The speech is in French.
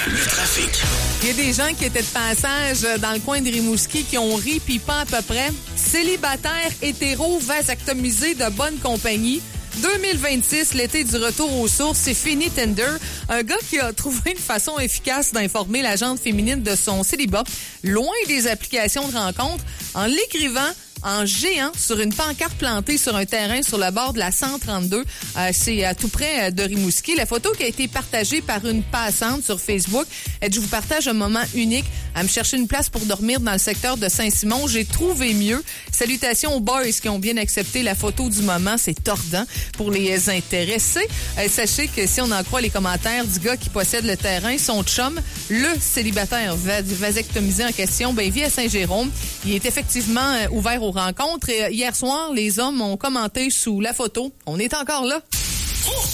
Le trafic. Il y a des gens qui étaient de passage dans le coin de Rimouski qui ont ri, pis pas à peu près. Célibataire, hétéro, vasectomisé, de bonne compagnie. 2026, l'été du retour aux sources, c'est fini Tinder. Un gars qui a trouvé une façon efficace d'informer la gente féminine de son célibat, loin des applications de rencontres, en l'écrivant en géant sur une pancarte plantée sur un terrain sur le bord de la 132. C'est tout près de Rimouski. La photo qui a été partagée par une passante sur Facebook. Elle dit, je vous partage un moment unique à me chercher une place pour dormir dans le secteur de Saint-Simon. J'ai trouvé mieux. Salutations aux boys qui ont bien accepté la photo du moment. C'est tordant pour les intéressés. Sachez que si on en croit les commentaires du gars qui possède le terrain, son chum, le célibataire vasectomisé en question, vit à Saint-Jérôme. Il est effectivement ouvert aux rencontres. Et hier soir, les hommes ont commenté sous la photo. On est encore là.